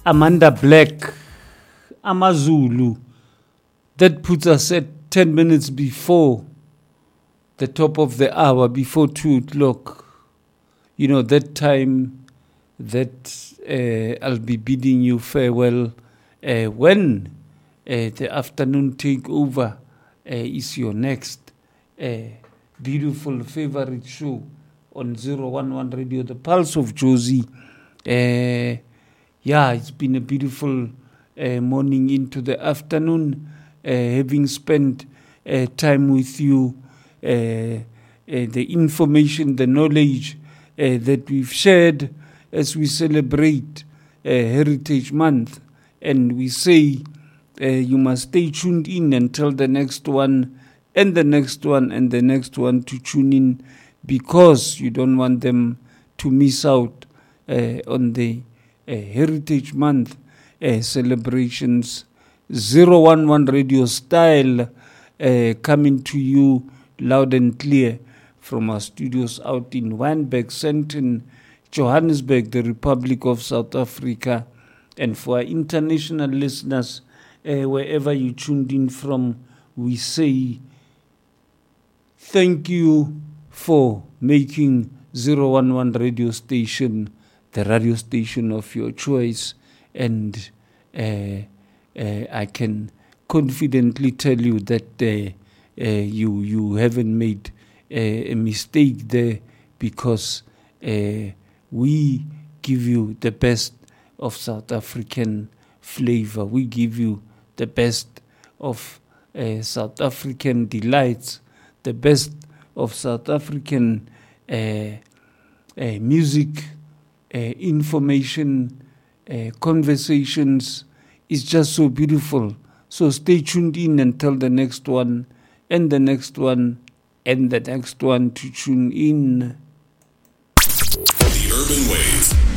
Amanda Black, Amazulu. That puts us at 10 minutes before the top of the hour, before 2 o'clock. You know, that time that I'll be bidding you farewell when the afternoon takeover is your next beautiful favorite show on 011 Radio, The Pulse of Jozi. It's been a beautiful morning into the afternoon, having spent time with you, the information, the knowledge that we've shared as we celebrate Heritage Month. And we say you must stay tuned in until the next one, and the next one, and the next one to tune in, because you don't want them to miss out on the Heritage Month celebrations. 011 Radio style, coming to you loud and clear from our studios out in Wynberg, Sandton, Johannesburg, the Republic of South Africa. And for our international listeners, wherever you tuned in from, we say thank you for making 011 Radio Station the radio station of your choice. And I can confidently tell you that you haven't made a mistake there, because we give you the best of South African flavor. We give you the best of South African delights, the best of South African music, information, conversations. It's just so beautiful. So stay tuned in until the next one, and the next one, and the next one to tune in. The Urban Wave.